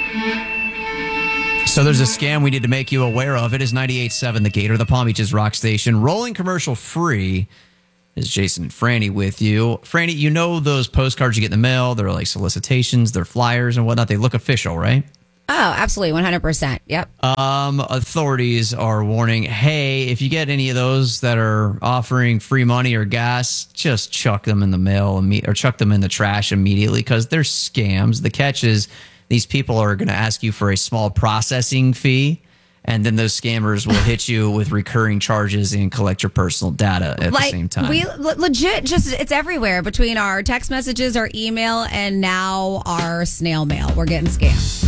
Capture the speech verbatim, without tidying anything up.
So there's a scam we need to make you aware of. It is ninety-eight point seven The Gator, the Palm Beaches rock station, rolling commercial free. Is Jason and Franny with you. Franny, you know those postcards you get in the mail? They're like solicitations, they're flyers and whatnot. They look official, right? Oh, absolutely. one hundred percent. Yep. Um, authorities are warning, hey, if you get any of those that are offering free money or gas, just chuck them in the mail imme- or chuck them in the trash immediately because they're scams. The catch is these people are going to ask you for a small processing fee, and then those scammers will hit you with recurring charges and collect your personal data at like, the same time. We le- legit just, it's everywhere between our text messages, our email, and now our snail mail. We're getting scammed.